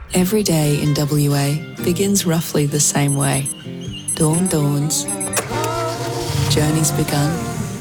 Every day in WA begins roughly the same way. Dawn dawns. Journey's begun.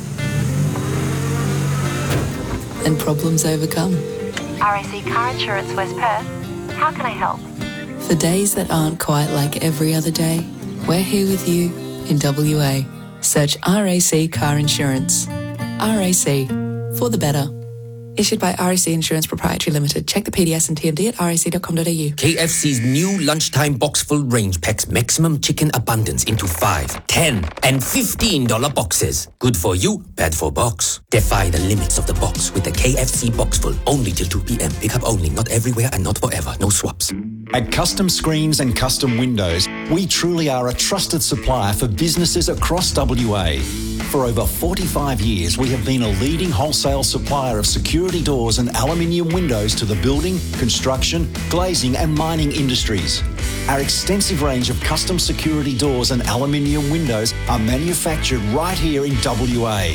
And problems overcome. RAC Car Insurance West Perth. How can I help? For days that aren't quite like every other day, we're here with you in WA. Search RAC Car Insurance. RAC, for the better. Issued by RAC Insurance Proprietary Limited. Check the PDS and TMD at rac.com.au. KFC's new lunchtime box full range packs maximum chicken abundance into 5, 10 and $15 boxes. Good for you, bad for box. Defy the limits of the box with the KFC box full. Only till 2 p.m. Pick up only, not everywhere and not forever. No swaps. At Custom Screens and Custom Windows, we truly are a trusted supplier for businesses across WA. For over 45 years, we have been a leading wholesale supplier of security doors and aluminium windows to the building, construction, glazing and mining industries. Our extensive range of custom security doors and aluminium windows are manufactured right here in WA.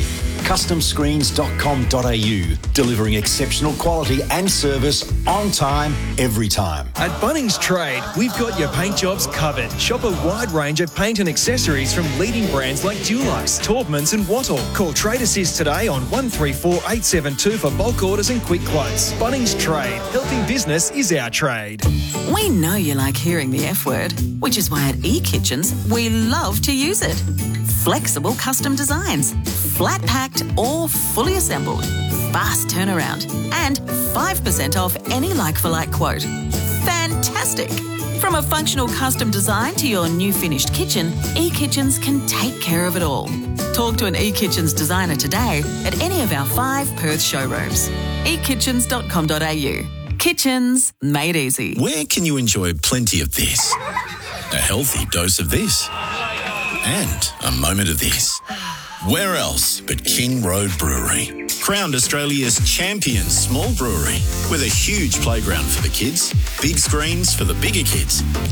CustomScreens.com.au, delivering exceptional quality and service on time, every time. At Bunnings Trade, we've got your paint jobs covered. Shop a wide range of paint and accessories from leading brands like Dulux, Taubmans and Wattle. Call Trade Assist today on 134 872 for bulk orders and quick quotes. Bunnings Trade. Helping business is our trade. We know you like hearing the F word, which is why at eKitchens, we love to use it. Flexible custom designs, flat packed or fully assembled, fast turnaround, and 5% off any like-for-like quote. Fantastic! From a functional custom design to your new finished kitchen, eKitchens can take care of it all. Talk to an eKitchens designer today at any of our 5 Perth showrooms. ekitchens.com.au. Kitchens made easy. Where can you enjoy plenty of this? A healthy dose of this? And a moment of this? Where else but King Road Brewery? Crowned Australia's champion small brewery with a huge playground for the kids, big screens for the bigger kids,